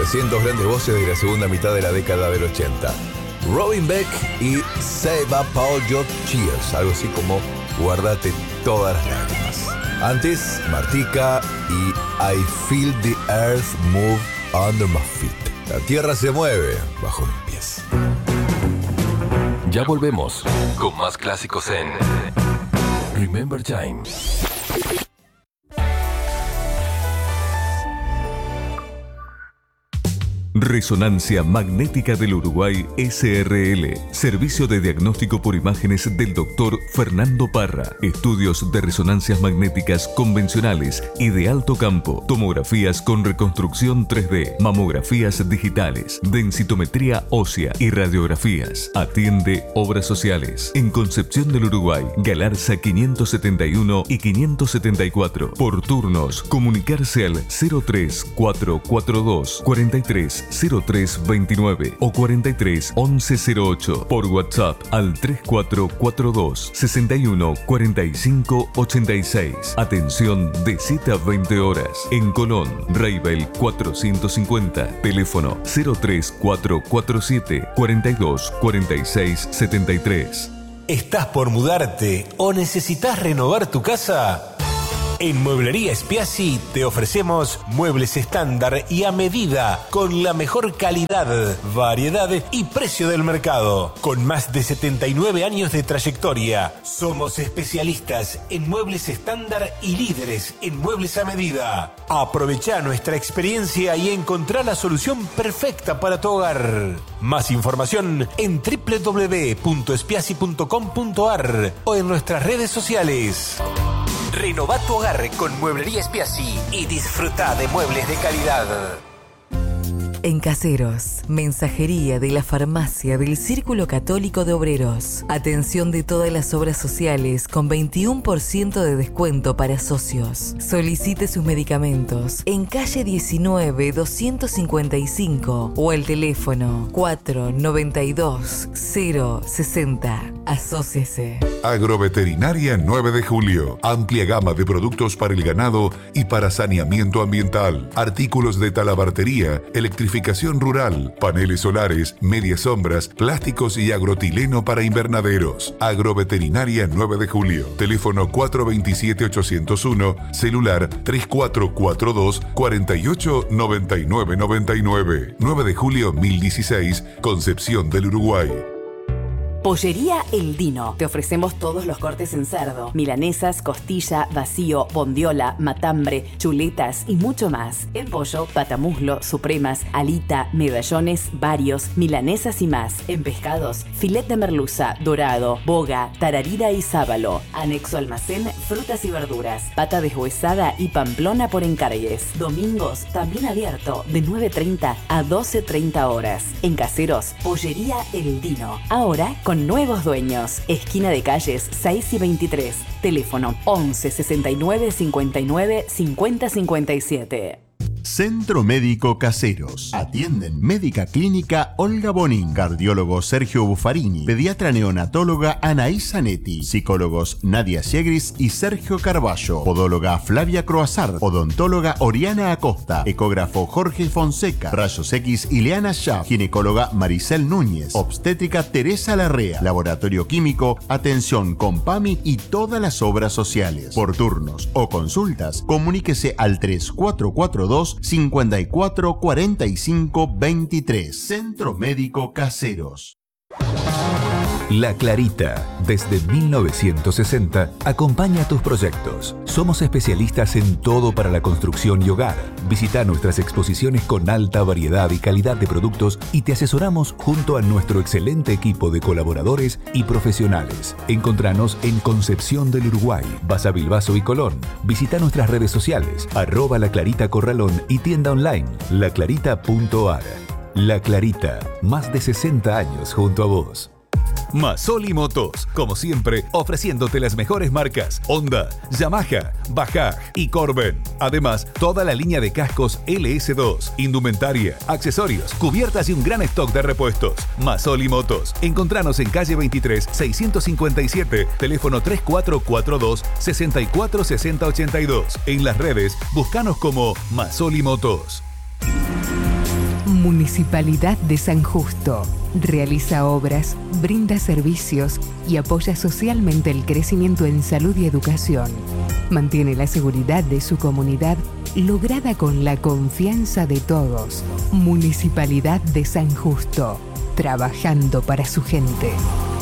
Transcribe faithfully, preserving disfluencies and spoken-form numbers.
trescientas grandes voces de la segunda mitad de la década del ochenta. Robin Beck y Seba Paul J. Cheers, algo así como Guárdate todas las lágrimas. Antes, Martika y I Feel the Earth Move Under My Feet. La tierra se mueve bajo mis pies. Ya volvemos con más clásicos en Remember Time. Resonancia Magnética del Uruguay S R L. Servicio de diagnóstico por imágenes del doctor Fernando Parra. Estudios de resonancias magnéticas convencionales y de alto campo. Tomografías con reconstrucción tres D. Mamografías digitales. Densitometría ósea y radiografías. Atiende obras sociales. En Concepción del Uruguay. Galarza quinientos setenta y uno y quinientos setenta y cuatro. Por turnos. Comunicarse al cero tres cuatro cuatro dos cuatro tres cero tres veintinueve o cuarenta y tres once cero ocho. Por WhatsApp al tres cuatro cuatro dos sesenta y uno cuarenta y cinco ochenta y seis. Atención de siete a veinte horas. En Colón, Reibel cuatrocientos cincuenta. Teléfono cero tres cuatro cuatro siete cuarenta y dos cuarenta y seis setenta y tres. ¿Estás por mudarte o necesitas renovar tu casa? En Mueblería Spiazzi te ofrecemos muebles estándar y a medida, con la mejor calidad, variedad y precio del mercado. Con más de setenta y nueve años de trayectoria, somos especialistas en muebles estándar y líderes en muebles a medida. Aprovecha nuestra experiencia y encontrá la solución perfecta para tu hogar. Más información en doble u doble u doble u punto spiazzi punto com punto a r o en nuestras redes sociales. Renová tu hogar con Mueblería Spiazzi y disfruta de muebles de calidad. En Caseros, mensajería de la farmacia del Círculo Católico de Obreros. Atención de todas las obras sociales con veintiuno por ciento de descuento para socios. Solicite sus medicamentos en calle diecinueve doscientos cincuenta y cinco o el teléfono cuatro noventa y dos cero sesenta. Asóciese. Agroveterinaria nueve de julio. Amplia gama de productos para el ganado y para saneamiento ambiental. Artículos de talabartería, electrificación rural, paneles solares, medias sombras, plásticos y agrotileno para invernaderos. Agroveterinaria nueve de julio. Teléfono cuatro dos siete ocho cero uno, celular tres cuatro cuatro dos cuatro ocho nueve nueve nueve nueve. nueve de julio mil dieciséis, Concepción del Uruguay. Pollería El Dino. Te ofrecemos todos los cortes en cerdo, milanesas, costilla, vacío, bondiola, matambre, chuletas y mucho más. En pollo, patamuslo, supremas, alita, medallones, varios, milanesas y más. En pescados, filet de merluza, dorado, boga, tararira y sábalo. Anexo almacén, frutas y verduras, pata deshuesada y pamplona por encargues. Domingos, también abierto, de nueve treinta a doce treinta horas. En Caseros, Pollería El Dino. Ahora con nuevos dueños. Esquina de calles seis y veintitrés. Teléfono once sesenta y nueve cincuenta y nueve cincuenta cincuenta y siete. Centro Médico Caseros. Atienden Médica Clínica Olga Bonin, cardiólogo Sergio Buffarini, pediatra neonatóloga Anaís Zanetti, psicólogos Nadia Siegris y Sergio Carballo, podóloga Flavia Croazar, odontóloga Oriana Acosta, ecógrafo Jorge Fonseca, rayos X Ileana Schaff, ginecóloga Maricel Núñez, obstétrica Teresa Larrea, laboratorio químico, atención con PAMI y todas las obras sociales. Por turnos o consultas, comuníquese al tres cuatro cuatro dos cincuenta y cuatro cuarenta y cinco veintitrés. Centro Médico Caseros. La Clarita, desde mil novecientos sesenta, acompaña tus proyectos. Somos especialistas en todo para la construcción y hogar. Visita nuestras exposiciones con alta variedad y calidad de productos y te asesoramos junto a nuestro excelente equipo de colaboradores y profesionales. Encontranos en Concepción del Uruguay, Baza Bilbaso y Colón. Visita nuestras redes sociales, arroba La Clarita Corralón y tienda online, la clarita punto a r. La Clarita, más de sesenta años junto a vos. Masoli Motos, como siempre, ofreciéndote las mejores marcas Honda, Yamaha, Bajaj y Corben. Además, toda la línea de cascos L S dos, indumentaria, accesorios, cubiertas y un gran stock de repuestos. Masoli Motos. Encontranos en calle veintitrés, seiscientos cincuenta y siete, teléfono tres cuatro cuatro dos, seis cuatro seis cero ocho dos. En las redes, búscanos como Masoli Motos. Municipalidad de San Justo. Realiza obras, brinda servicios y apoya socialmente el crecimiento en salud y educación. Mantiene la seguridad de su comunidad lograda con la confianza de todos. Municipalidad de San Justo. Trabajando para su gente.